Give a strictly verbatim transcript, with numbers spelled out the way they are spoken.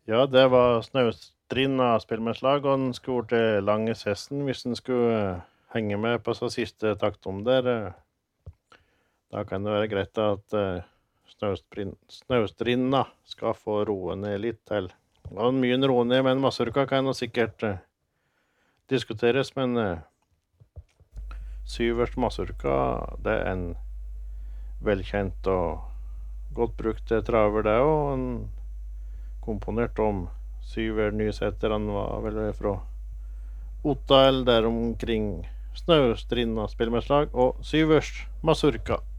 Ja, det var Snaustrinda spillmennslag, og den skulle til Lange Sessen hvis den skulle eh, henge med på så siste taktom der. eh. Da kan det være greit at eh, Snaustrin- Snaustrinda skal få roe ned litt til. Og mye den roer ned, men Mazurka kan jo sikkert eh, diskuteres, men eh, Syvers Mazurka, det er en velkjent og godt brukt traver det, og en komponert om Syver Nysæter. Han var vel fra Otta eller der omkring. Snaustrinda spillmennslag og Syvers Mazurka.